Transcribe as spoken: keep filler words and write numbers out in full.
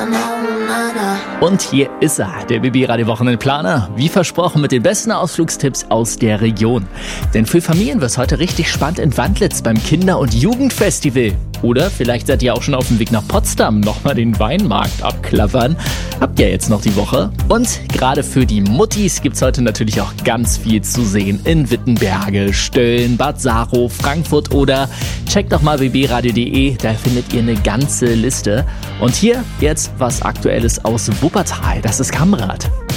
Und hier ist er, der B B-Radio-Wochenendplaner. Wie versprochen mit den besten Ausflugstipps aus der Region. Denn für Familien wird es heute richtig spannend in Wandlitz beim Kinder- und Jugendfestival. Oder vielleicht seid ihr auch schon auf dem Weg nach Potsdam, nochmal den Weinmarkt abklappern. Habt ihr jetzt noch die Woche. Und gerade für die Muttis gibt's heute natürlich auch ganz viel zu sehen in Wittenberge, Stölln, Bad Saro, Frankfurt oder checkt doch mal b b radio punkt d e, da findet ihr eine ganze Liste. Und hier jetzt was Aktuelles aus Wuppertal, das ist Kamrad.